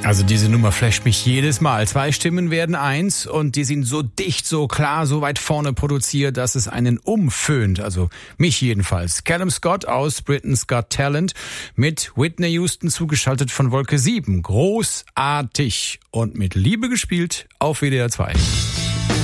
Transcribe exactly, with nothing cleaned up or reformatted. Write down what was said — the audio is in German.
Also diese Nummer flasht mich jedes Mal. Zwei Stimmen werden eins und die sind so dicht, so klar, so weit vorne produziert, dass es einen umföhnt. Also mich jedenfalls. Callum Scott aus Britain's Got Talent mit Whitney Houston zugeschaltet von Wolke sieben. Großartig und mit Liebe gespielt auf W D R zwei.